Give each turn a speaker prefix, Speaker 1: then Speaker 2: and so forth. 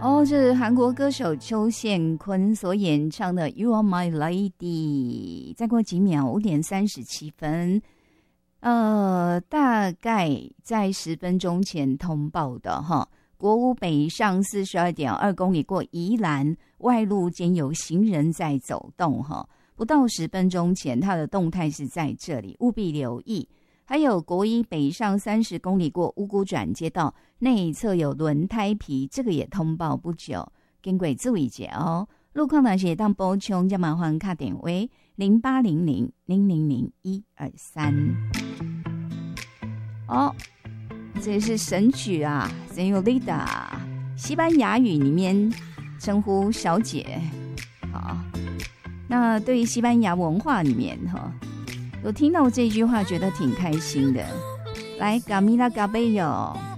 Speaker 1: 哦，这是韩国歌手邱宪坤所演唱的《You Are My Lady》。再过几秒，5:37，大概在10分钟前通报的哈。国五北上42.2公里过宜兰，外路间有行人在走动哈。不到10分钟前，它的动态是在这里，务必留意。还有国一北上30公里过五股转接道，内侧有轮胎皮，这个也通报不久，跟鬼注意一下哦。路况那些当补充，就麻烦卡点为0800000123。哦，这是神曲啊 ，Señorita， 西班牙语里面称呼小姐。好，那对于西班牙文化里面哈。有听到这句话，觉得挺开心的。来 ，Camila Cabello。